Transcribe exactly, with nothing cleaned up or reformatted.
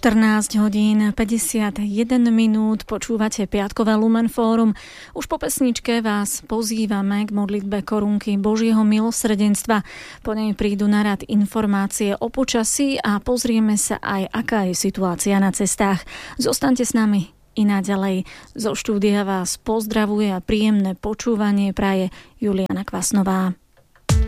štrnásť hodín päťdesiatjeden minút, počúvate piatkové Lumen Fórum. Už po pesničke vás pozývame k modlitbe korunky Božieho milosrdenstva. Po nej prídu na rad informácie o počasí a pozrieme sa aj, aká je situácia na cestách. Zostaňte s nami i naďalej. Zo štúdia vás pozdravuje a príjemné počúvanie praje Juliana Kvasnová.